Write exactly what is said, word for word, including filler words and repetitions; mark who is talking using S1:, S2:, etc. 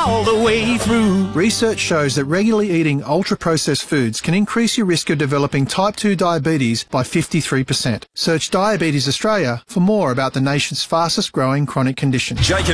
S1: all the way through.
S2: Research shows that regularly eating ultra-processed foods can increase your risk of developing type two diabetes by fifty-three percent. Search Diabetes Australia for more about the nation's fastest growing chronic condition.
S3: Jacob